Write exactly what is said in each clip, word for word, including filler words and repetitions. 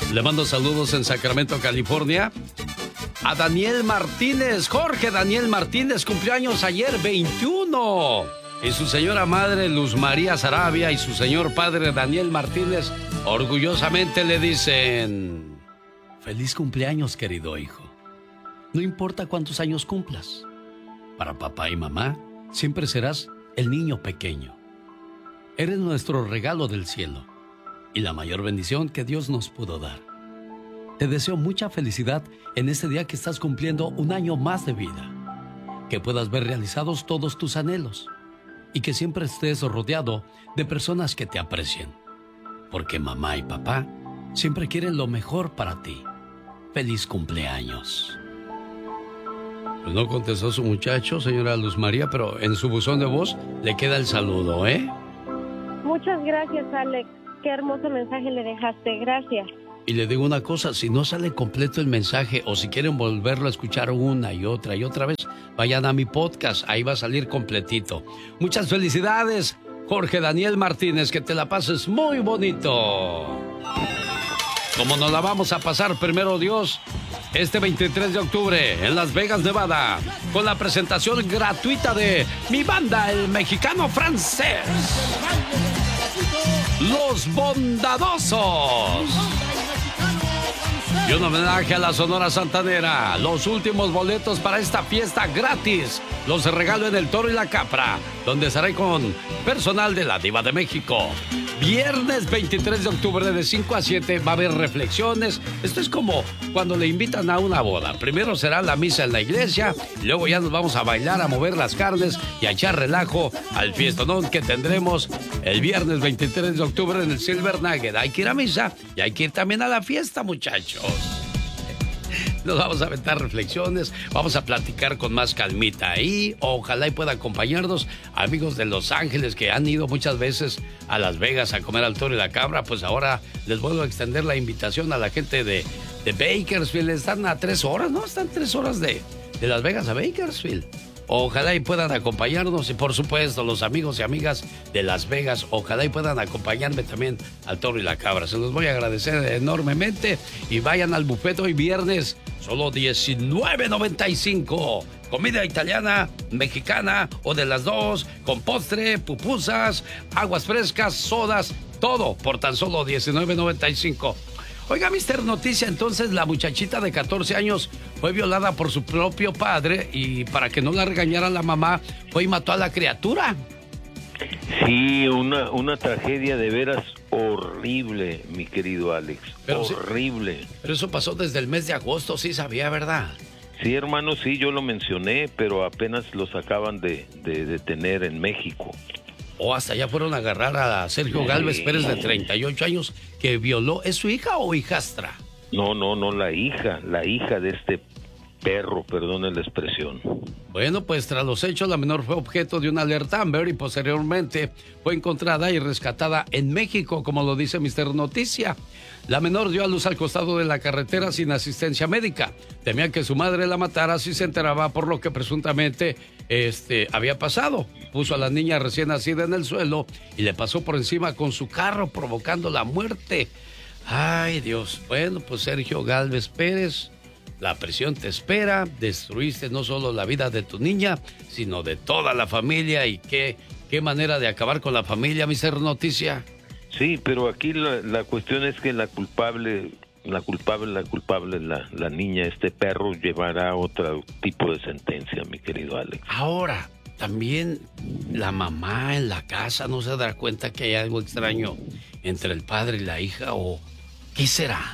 Le mando saludos en Sacramento, California. A Daniel Martínez, Jorge Daniel Martínez, cumplió años ayer, veintiuno. Y su señora madre, Luz María Sarabia, y su señor padre, Daniel Martínez, orgullosamente le dicen: feliz cumpleaños, querido hijo. No importa cuántos años cumplas, para papá y mamá siempre serás el niño pequeño. Eres nuestro regalo del cielo y la mayor bendición que Dios nos pudo dar. Te deseo mucha felicidad en este día que estás cumpliendo un año más de vida. Que puedas ver realizados todos tus anhelos y que siempre estés rodeado de personas que te aprecien. Porque mamá y papá siempre quieren lo mejor para ti. Feliz cumpleaños. Pues no contestó su muchacho, señora Luz María, pero en su buzón de voz le queda el saludo, ¿eh? Muchas gracias, Alex. Qué hermoso mensaje le dejaste. Gracias. Y le digo una cosa, si no sale completo el mensaje o si quieren volverlo a escuchar una y otra y otra vez, vayan a mi podcast, ahí va a salir completito. Muchas felicidades, Jorge Daniel Martínez, que te la pases muy bonito. Como nos la vamos a pasar, primero Dios, este veintitrés de octubre en Las Vegas, Nevada, con la presentación gratuita de mi banda, el mexicano francés, Los Bondadosos. Y un homenaje a la Sonora Santanera. Los últimos boletos para esta fiesta gratis los regalo en el Toro y la Capra, donde estaré con personal de la Diva de México. Viernes veintitrés de octubre de cinco a siete va a haber reflexiones. Esto es como cuando le invitan a una boda. Primero será la misa en la iglesia, y luego ya nos vamos a bailar, a mover las carnes y a echar relajo al fiestonón que tendremos el viernes veintitrés de octubre en el Silver Nugget. Hay que ir a misa y hay que ir también a la fiesta, muchachos. Nos vamos a aventar reflexiones, vamos a platicar con más calmita ahí. Ojalá y pueda acompañarnos amigos de Los Ángeles que han ido muchas veces a Las Vegas a comer al Toro y la Cabra. Pues ahora les vuelvo a extender la invitación a la gente de, de Bakersfield. Están a tres horas, ¿no? Están tres horas de, de Las Vegas a Bakersfield. Ojalá y puedan acompañarnos y por supuesto los amigos y amigas de Las Vegas, ojalá y puedan acompañarme también al Toro y la Cabra. Se los voy a agradecer enormemente y vayan al buffet hoy viernes, solo diecinueve noventa y cinco. Comida italiana, mexicana o de las dos, con postre, pupusas, aguas frescas, sodas, todo por tan solo diecinueve noventa y cinco. Oiga, mister Noticia, entonces la muchachita de catorce años fue violada por su propio padre y para que no la regañara la mamá, fue y mató a la criatura. Sí, una, una tragedia de veras horrible, mi querido Alex. Pero horrible. Sí, pero eso pasó desde el mes de agosto, sí sabía, ¿verdad? Sí, hermano, sí, yo lo mencioné, pero apenas los acaban de, de detener en México. O hasta ya fueron a agarrar a Sergio Gálvez Pérez, de treinta y ocho años, que violó. ¿Es su hija o hijastra? No, no, no, la hija, la hija de este perro, perdone la expresión. Bueno, pues tras los hechos, la menor fue objeto de una alerta Amber y posteriormente fue encontrada y rescatada en México, como lo dice mister Noticia. La menor dio a luz al costado de la carretera sin asistencia médica. Temía que su madre la matara si se enteraba por lo que presuntamente este, había pasado. Puso a la niña recién nacida en el suelo y le pasó por encima con su carro, provocando la muerte. Ay, Dios. Bueno, pues Sergio Gálvez Pérez, la prisión te espera. Destruiste no solo la vida de tu niña, sino de toda la familia. Y qué, qué manera de acabar con la familia, mister Noticia. Sí, pero aquí la, la cuestión es que la culpable, la culpable, la culpable, la, la niña, este perro, llevará otro tipo de sentencia, mi querido Alex. Ahora, también la mamá en la casa no se dará cuenta que hay algo extraño entre el padre y la hija, o ¿qué será?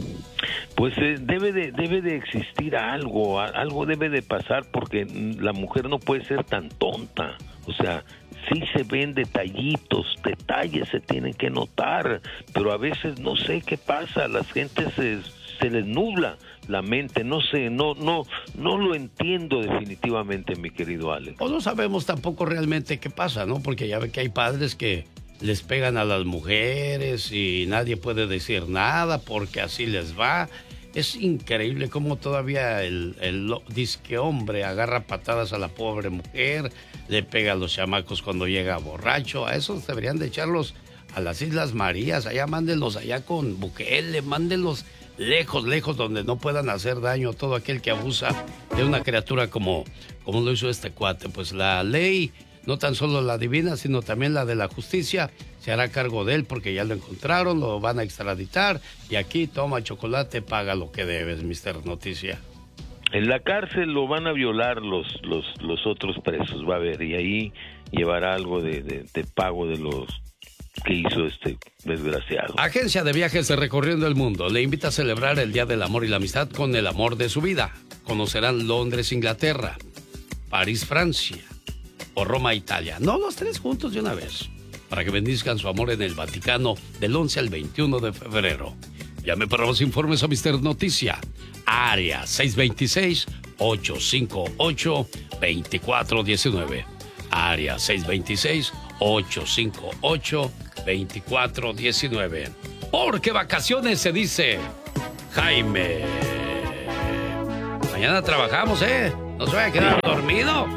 Pues eh, debe de debe de existir algo, algo debe de pasar, porque la mujer no puede ser tan tonta. O sea, sí se ven detallitos, detalles se tienen que notar, pero a veces no sé qué pasa, la gente se, se les nubla la mente, no sé, no no no lo entiendo definitivamente, mi querido Alex. O no sabemos tampoco realmente qué pasa, ¿no? Porque ya ve que hay padres que les pegan a las mujeres y nadie puede decir nada porque así les va. Es increíble cómo todavía el, el disque hombre agarra patadas a la pobre mujer, le pega a los chamacos cuando llega borracho. A esos deberían de echarlos a las Islas Marías, allá mándenlos allá con Bukele, mándenlos lejos, lejos, donde no puedan hacer daño a todo aquel que abusa de una criatura como, como lo hizo este cuate. Pues la ley, no tan solo la divina, sino también la de la justicia, se hará cargo de él porque ya lo encontraron, lo van a extraditar y aquí toma chocolate, paga lo que debes, mister Noticia. En la cárcel lo van a violar los los los otros presos, va a ver, y ahí llevará algo de, de, de pago de los que hizo este desgraciado. Agencia de Viajes de Recorriendo el Mundo le invita a celebrar el Día del Amor y la Amistad con el amor de su vida. Conocerán Londres, Inglaterra, París, Francia o Roma, Italia. No, los tres juntos de una vez, para que bendizcan su amor en el Vaticano del once al veintiuno de febrero. Llame para los informes a mister Noticia, área seis dos seis, ocho cinco ocho, dos cuatro uno nueve. Área seis dos seis, ocho cinco ocho, dos cuatro uno nueve. Porque vacaciones se dice Jaime. Mañana trabajamos, ¿eh? No se vaya a quedar dormido.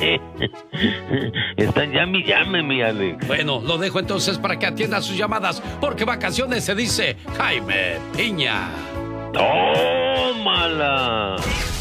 Están llame y llame, mi Alex. Bueno, lo dejo entonces para que atienda sus llamadas, porque vacaciones se dice Jaime Piña. ¡Tómala!